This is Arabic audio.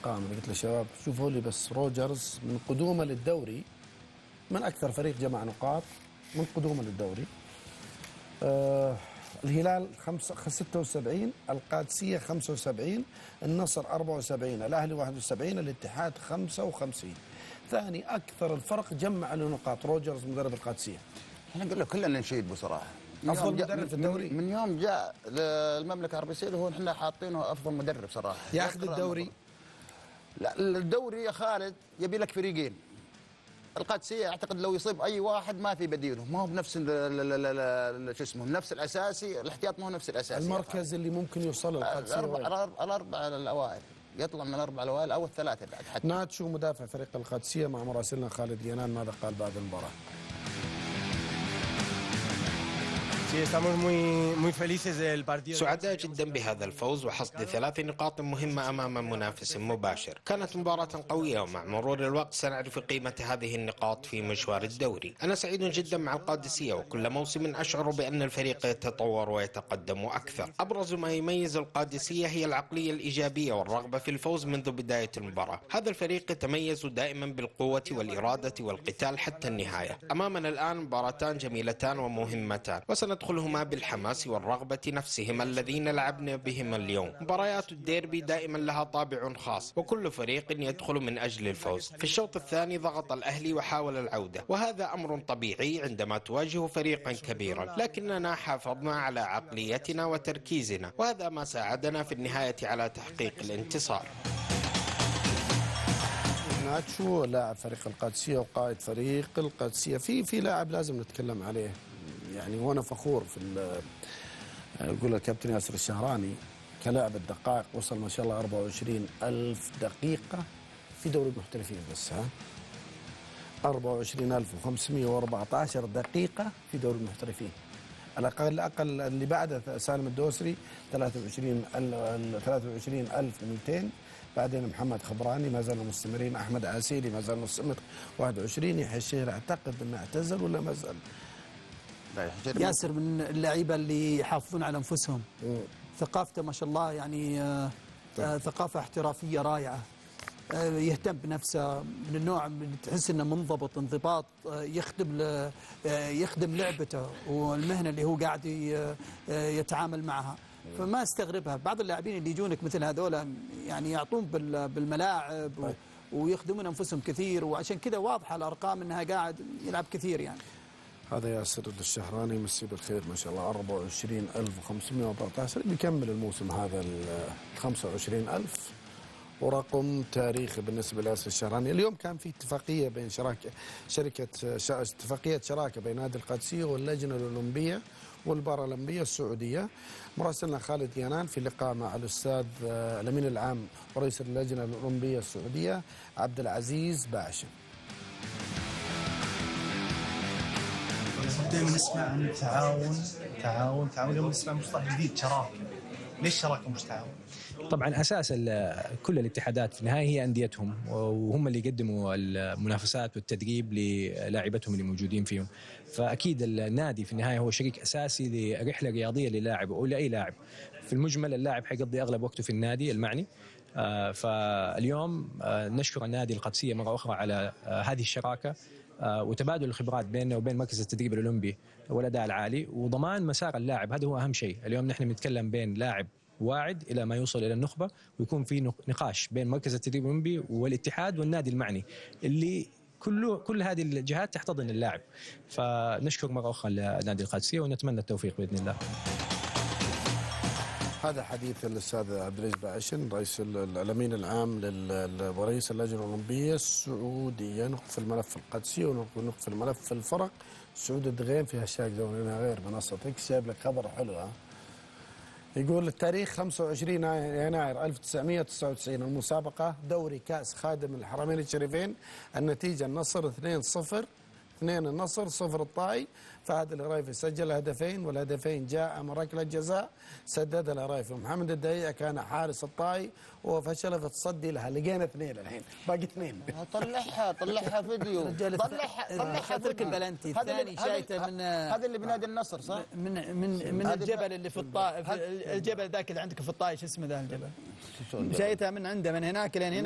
القائمة، قلت للشباب شوفوا لي بس روجرز من قدومه للدوري، من أكثر فريق جمع نقاط من قدومه للدوري. الهلال 76، القادسية 75، النصر 74، الأهلي 71، الاتحاد 55. ثاني أكثر الفرق جمع له نقاط روجرز مدرب القادسية. أنا أقول لك كلنا نشيد بصراحة، أفضل مدرب في الدوري من يوم جاء للمملكة العربية السعودية هو احنا حاطينه أفضل مدرب صراحة. ياخذ الدوري. لا الدوري يا خالد يبي لك فريقين. القادسية أعتقد لو يصيب أي واحد ما في بديله، ما هو بنفس شو اسمه نفس الأساسي، الاحتياط ما هو نفس الأساسي. المركز اللي ممكن يوصل القادسية الأربعة الأوائل، يطلع من الأربعة الأوائل أو الثلاثة بعد حتى. ناتشو مدافع فريق القادسية مع مراسلنا خالد لينان ماذا قال بعد المباراة؟ سعداء جدا بهذا الفوز وحصد 3 نقاط مهمة أمام منافس مباشر. كانت مباراة قوية ومع مرور الوقت سنعرف قيمة هذه النقاط في مشوار الدوري. أنا سعيد جدا مع القادسية وكل موسم أشعر بأن الفريق يتطور ويتقدم أكثر. أبرز ما يميز القادسية هي العقلية الإيجابية والرغبة في الفوز منذ بداية المباراة. هذا الفريق يتميز دائما بالقوة والإرادة والقتال حتى النهاية. أمامنا الآن مباراتان جميلتان ومهمتان وسندخلهما بالحماس والرغبة نفسهم الذين لعبنا بهم اليوم. مباريات الديربي دائما لها طابع خاص وكل فريق يدخل من أجل الفوز. في الشوط الثاني ضغط الأهلي وحاول العودة وهذا أمر طبيعي عندما تواجه فريقا كبيرا، لكننا حافظنا على عقليتنا وتركيزنا وهذا ما ساعدنا في النهاية على تحقيق الانتصار. ناتشو لاعب فريق القادسية وقائد فريق القادسية. في لاعب لازم نتكلم عليه يعني، وانا فخور في يقول الكابتن ياسر الشهراني كلاعب الدقائق وصل ما شاء الله 24,000 دقيقة في دوري المحترفين بس 24,514 دقيقة في دوري المحترفين. الأقل اللي بعده سالم الدوسري 23,200، بعدين محمد خبراني ما زالوا مستمرين، أحمد عسيلي ما زال مستمر 21، يحيى الشهري أعتقد أنه اعتزل ولا ما زال. ياسر من اللعيبه اللي يحافظون على انفسهم، ثقافته ما شاء الله يعني ثقافه احترافيه رائعه، يهتم بنفسه، من النوع اللي تحس انه منضبط انضباط، يخدم لعبته والمهنه اللي هو قاعد يتعامل معها. فما استغربها بعض اللاعبين اللي يجونك مثل هذول يعني يعطون بالملاعب ويخدمون انفسهم كثير، وعشان كذا واضحه الارقام انها قاعد يلعب كثير يعني. هذا ياسر الشهراني يمسيه بالخير ما شاء الله 24,514 بيكمل الموسم هذا 25,000 ورقم تاريخي بالنسبه لياسر الشهراني. اليوم كان في اتفاقيه بين اتفاقيه شراكه بين نادي القادسيه واللجنه الاولمبيه والبارالمبيه السعوديه. مراسلنا خالد يانان في لقاء مع الاستاذ الامين العام ورئيس اللجنه الاولمبيه السعوديه عبد العزيز باشا. دائما نسمع عن تعاون، اليوم نسمع مصطلح جديد شراكه. ليش شراكه مش تعاون؟ طبعا اساس كل الاتحادات في النهايه هي انديتهم وهم اللي يقدموا المنافسات والتدريب للاعبتهم اللي موجودين فيهم، فاكيد النادي في النهايه هو شريك اساسي لرحله رياضيه للاعب او لاي لاعب. في المجمل اللاعب حيقضي اغلب وقته في النادي المعني، فاليوم نشكر النادي القادسيه مره اخرى على هذه الشراكه وتبادل الخبرات بيننا وبين مركز التدريب الأولمبي والأداء العالي وضمان مسار اللاعب. هذا هو أهم شيء. اليوم نحن بنتكلم بين لاعب واعد إلى ما يوصل إلى النخبة، ويكون في نقاش بين مركز التدريب الأولمبي والاتحاد والنادي المعني اللي كل هذه الجهات تحتضن اللاعب. فنشكر مرة أخرى لنادي القادسية ونتمنى التوفيق بإذن الله. هذا حديث الأستاذ عبد العزيز باشن رئيس الأمين العام ورئيس اللجنة الأولمبية السعودية. نقف الملف القادسية ونقف الملف الفرق. سعود الدغيم في هاشتاج دورينا غير منصة اكس جايب لك خبر حلو يقول التاريخ 25 يناير 1999 المسابقة دوري كأس خادم الحرمين الشريفين، النتيجة النصر 2-0 2 النصر 0 الطائي. فهد الهريفي سجل هدفين والهدفين جاء من ركله جزاء سددها الهريفي. محمد الدقيقة كان حارس الطائي وفشل في التصدي لها. لقينا 2 الحين باقي 2. طلعها فيديو. طلعها ترك البلنتي الثاني شايته من هذا اللي بنادي النصر صح؟ من الجبل اللي في الطائف، الجبل ذاك اللي عندك في الطائي شو اسمه ذا الجبل؟ شايتها من عنده من هناك لين هنا.